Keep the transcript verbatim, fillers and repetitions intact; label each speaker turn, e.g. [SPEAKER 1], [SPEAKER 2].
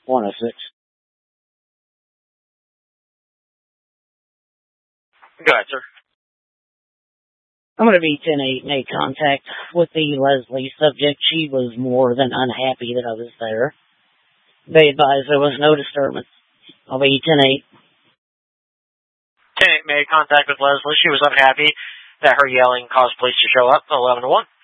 [SPEAKER 1] one oh six.
[SPEAKER 2] Go ahead, sir.
[SPEAKER 1] I'm going to be ten eight, made contact with the Leslie subject. She was more than unhappy that I was there. They advised there was no disturbance. I'll be ten eight.
[SPEAKER 2] ten eight made contact with Leslie. She was unhappy that her yelling caused police to show up. eleven to one.